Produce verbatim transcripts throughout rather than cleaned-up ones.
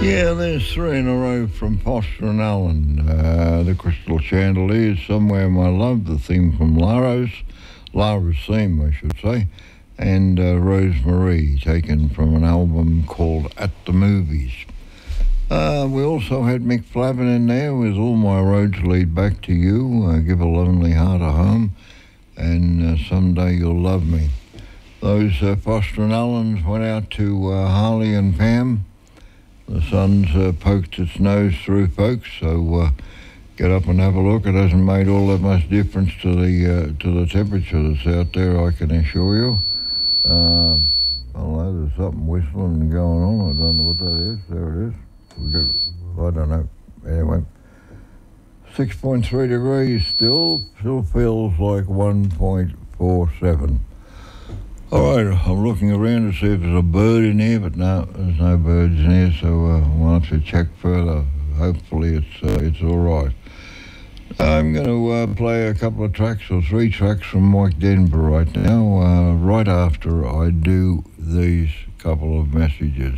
Yeah, there's three in a row from Foster and Allen. Uh, the Crystal Chandeliers, Somewhere My Love, the theme from Lara's, Lara's theme, I should say, and uh, Rosemary, taken from an album called At the Movies. Uh, we also had Mick Flavin in there with All My Roads Lead Back to You, uh, Give a Lonely Heart a Home, and uh, Someday You'll Love Me. Those uh, Foster and Allens went out to uh, Harley and Pam. The sun's uh, poked its nose through, folks, so uh, get up and have a look. It hasn't made all that much difference to the uh, to the temperature that's out there, I can assure you. Uh, hello, there's something whistling going on. I don't know what that is. There it is. We got, I don't know. Anyway, six point three degrees still. Still feels like one point four seven. All right, I'm looking around to see if there's a bird in here, but no, there's no birds in here, so uh, we'll have to check further. Hopefully it's uh, it's all right. I'm going to uh, play a couple of tracks, or three tracks from Mike Denver right now, uh, right after I do these couple of messages.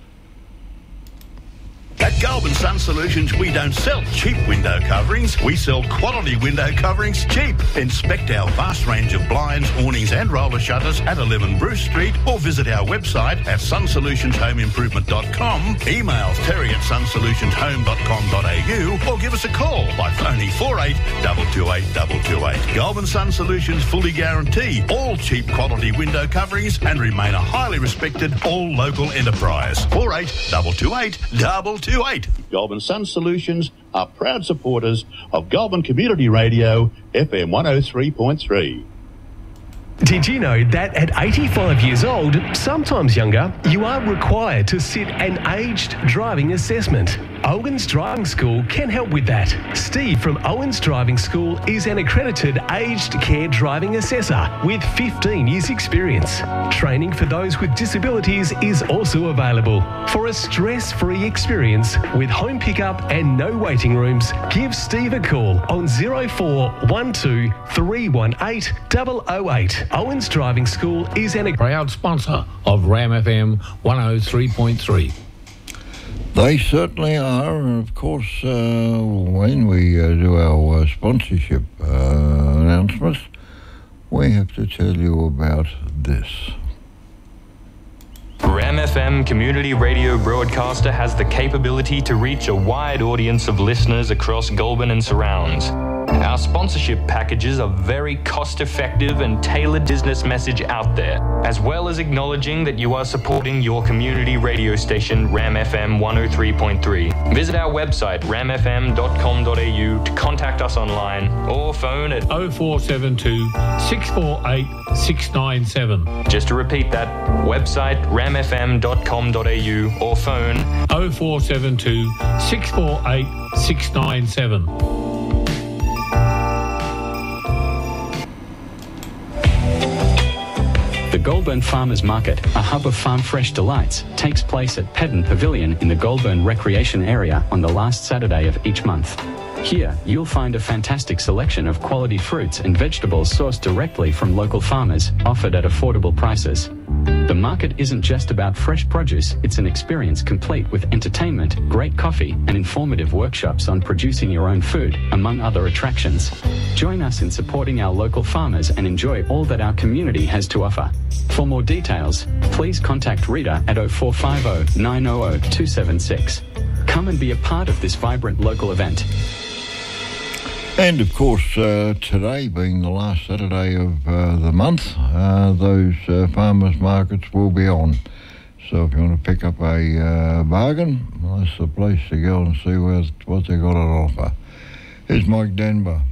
At Goulburn Sun Solutions, we don't sell cheap window coverings. We sell quality window coverings cheap. Inspect our vast range of blinds, awnings and roller shutters at eleven Bruce Street, or visit our website at sun solutions home improvement dot com. Email terry at sun solutions home dot com dot a u, or give us a call by phoning four eight two two eight two two eight. Goulburn Sun Solutions fully guarantee all cheap quality window coverings and remain a highly respected all local enterprise. four eight two two eight two two eight. Goulburn Sun Solutions are proud supporters of Goulburn Community Radio, F M one oh three point three. Did you know that at eighty-five years old, sometimes younger, you are required to sit an aged driving assessment? Owens Driving School can help with that. Steve from Owens Driving School is an accredited aged care driving assessor with fifteen years experience. Training for those with disabilities is also available. For a stress-free experience with home pickup and no waiting rooms, give Steve a call on oh four one two three one eight oh oh eight. Owens Driving School is an proud sponsor of Ram F M one oh three point three. They certainly are, and of course, uh, when we uh, do our uh, sponsorship uh, announcements, we have to tell you about this. Ram F M Community Radio Broadcaster has the capability to reach a wide audience of listeners across Goulburn and surrounds. Our sponsorship packages are very cost-effective and tailored business message out there, as well as acknowledging that you are supporting your community radio station, Ram F M one oh three point three. Visit our website, ram f m dot com dot a u, to contact us online, or phone at oh four seven two six four eight six nine seven. Just to repeat that, website ram f m dot com dot a u, or phone oh four seven two six four eight six nine seven. The Goulburn Farmers Market, a hub of farm fresh delights, takes place at Pedden Pavilion in the Goulburn Recreation Area on the last Saturday of each month. Here, you'll find a fantastic selection of quality fruits and vegetables sourced directly from local farmers, offered at affordable prices. The market isn't just about fresh produce, it's an experience complete with entertainment, great coffee, and informative workshops on producing your own food, among other attractions. Join us in supporting our local farmers and enjoy all that our community has to offer. For more details, please contact Rita at oh four five oh nine oh oh two seven six. Come and be a part of this vibrant local event. And of course, uh, today being the last Saturday of uh, the month, uh, those uh, farmers markets will be on. So if you want to pick up a uh, bargain, well, that's the place to go and see what, what they got on offer. Here's Mike Denver.